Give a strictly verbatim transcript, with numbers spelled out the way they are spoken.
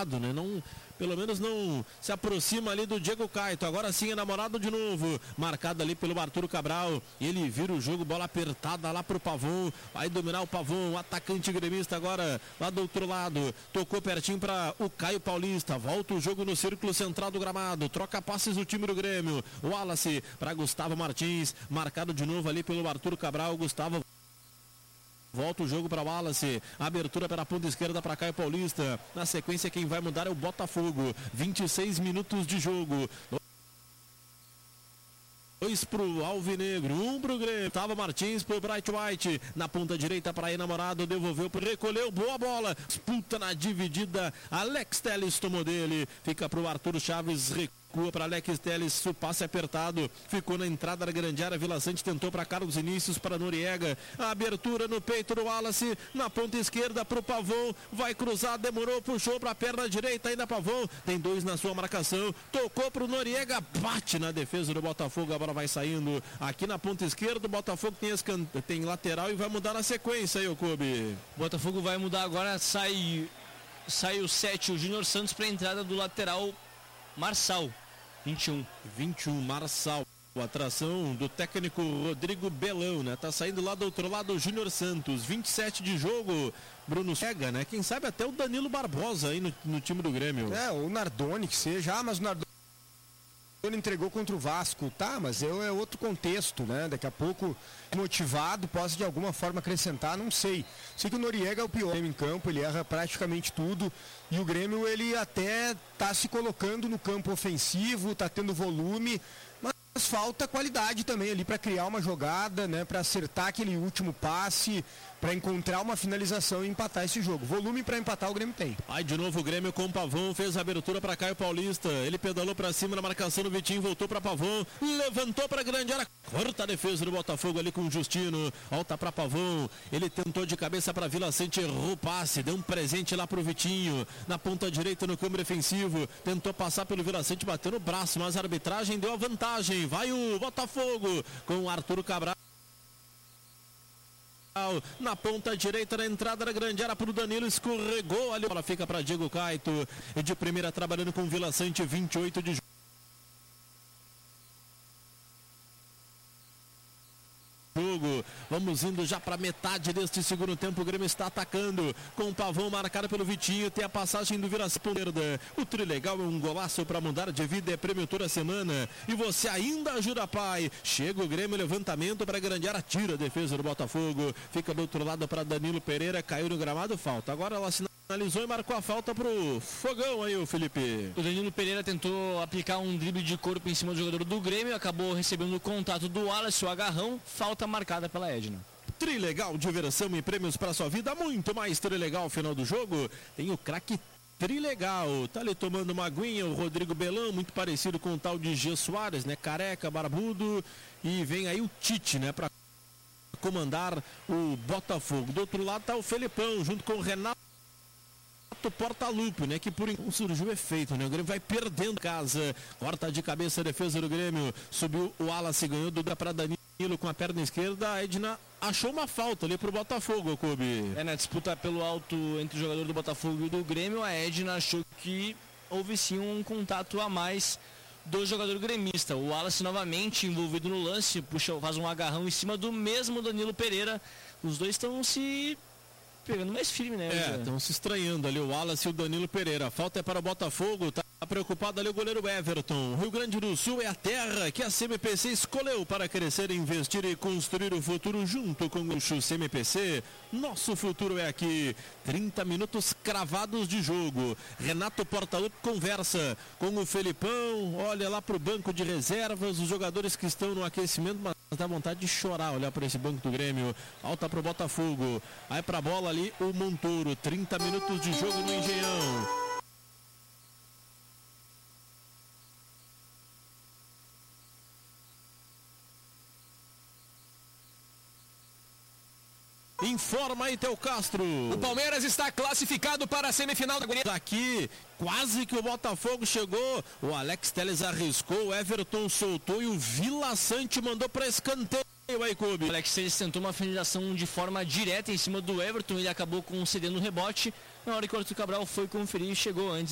namorado, né? Não, pelo menos não se aproxima ali do Diego Caito. Agora sim é namorado de novo, marcado ali pelo Arthur Cabral. Ele vira o jogo, bola apertada lá pro Pavon, vai dominar o Pavon, atacante gremista agora lá do outro lado, tocou pertinho para o Caio Paulista, volta o jogo no círculo central do gramado, troca passes o time do Grêmio, o Wallace para Gustavo Martins, marcado de novo ali pelo Arthur Cabral. Gustavo volta o jogo para Wallace, abertura pela ponta esquerda para Caio Paulista, na sequência quem vai mudar é o Botafogo, vinte e seis minutos de jogo. Dois pro Alvinegro, um pro Grêmio. Tava Martins pro Bright White. Na ponta direita para enamorado, devolveu, recolheu, boa bola. Disputa na dividida. Alex Telles tomou dele. Fica pro Arthur Chaves, recua para Alex Telles. O passe apertado. Ficou na entrada da grande área. Vila Sante tentou para Carlos Inícios, para Noriega. A abertura no peito do Wallace. Na ponta esquerda pro Pavon. Vai cruzar, demorou, puxou pra perna direita. Ainda Pavon. Tem dois na sua marcação. Tocou pro Noriega. Bate na defesa do Botafogo. A bola vai saindo aqui na ponta esquerda. O Botafogo tem, escan... tem lateral e vai mudar na sequência aí, o Kobe. Botafogo vai mudar agora. Sai, sai o sete, o Júnior Santos, para a entrada do lateral Marçal. vinte e um. vinte e um, Marçal. A atração do técnico Rodrigo Belão, né? Tá saindo lá do outro lado o Júnior Santos. vinte e sete de jogo. Bruno Cega, né? Quem sabe até o Danilo Barbosa aí no, no time do Grêmio. É, o Nardoni que seja. Ah, mas o Nardoni entregou contra o Vasco, tá, mas é, é outro contexto, né? Daqui a pouco, motivado, possa de alguma forma acrescentar, não sei. Sei que o Noriega é o pior em campo, ele erra praticamente tudo, e o Grêmio, ele até tá se colocando no campo ofensivo, tá tendo volume, mas falta qualidade também ali para criar uma jogada, né? Para acertar aquele último passe, para encontrar uma finalização e empatar esse jogo. Volume para empatar o Grêmio tem. Aí de novo o Grêmio com o Pavon, fez a abertura para Caio Paulista, ele pedalou para cima na marcação do Vitinho, voltou para Pavon, levantou para grande área, corta a defesa do Botafogo ali com o Justino, volta para Pavon, ele tentou de cabeça para Vila Sante, errou o passe, deu um presente lá pro Vitinho, na ponta direita no campo defensivo, tentou passar pelo Vila Sante, bateu no braço, mas a arbitragem deu a vantagem, vai o Botafogo com o Arthur Cabral. Na ponta direita, na entrada da grande área para o Danilo, escorregou ali, a bola fica para Diego Caito, e de primeira trabalhando com Vila Sante, vinte e oito de jogo. Vamos indo já para metade deste segundo tempo. O Grêmio está atacando com o Pavão marcado pelo Vitinho. Tem a passagem do Vila Sante. O Trilegal é um golaço para mudar de vida, é prêmio toda semana. E você ainda ajuda, pai. Chega o Grêmio, levantamento para grande área, tira a defesa do Botafogo. Fica do outro lado para Danilo Pereira, caiu no gramado, falta. Agora ela sinalizou e marcou a falta pro Fogão aí, o Felipe. O Danilo Pereira tentou aplicar um drible de corpo em cima do jogador do Grêmio, acabou recebendo o contato do Wallace, o agarrão, falta marcada pela Edna. Trilegal, diversão e prêmios para sua vida, muito mais Trilegal. Final do jogo tem o craque Trilegal, tá ali tomando uma aguinha o Rodrigo Belão, muito parecido com o tal de G. Soares, né, careca, barbudo, e vem aí o Tite, né, para comandar o Botafogo. Do outro lado tá o Felipão, junto com o Renato Portaluppi, né, que por enquanto surgiu efeito, né, o Grêmio vai perdendo casa, corta de cabeça a defesa do Grêmio, subiu o Wallace, ganhou do para Danilo com a perna esquerda, a Edna achou uma falta ali pro Botafogo, Kobe. É, na disputa pelo alto entre o jogador do Botafogo e do Grêmio, a Edna achou que houve sim um contato a mais do jogador gremista. O Wallace novamente envolvido no lance, puxa, faz um agarrão em cima do mesmo Danilo Pereira. Os dois estão se pegando mais firme, né? É, estão se estranhando ali o Wallace e o Danilo Pereira. A falta é para o Botafogo, tá preocupado ali o goleiro Everton. Rio Grande do Sul é a terra que a C M P C escolheu para crescer, investir e construir o futuro junto com o C M P C. Nosso futuro é aqui. trinta minutos cravados de jogo. Renato Portaluppi conversa com o Felipão, olha lá para o banco de reservas, os jogadores que estão no aquecimento, mas dá vontade de chorar olhar para esse banco do Grêmio. Alta para o Botafogo. Aí para a bola ali o Montoro. trinta minutos de jogo no Engenhão. Informa aí, Teu Castro. O Palmeiras está classificado para a semifinal da Guarani. Daqui, quase que o Botafogo chegou. O Alex Telles arriscou, o Everton soltou e o Vila Sante mandou para escanteio. Aí, Kobe. O Alex Telles tentou uma finalização de forma direta em cima do Everton, ele acabou concedendo o rebote. Na hora que o Arthur Cabral foi conferir, chegou antes.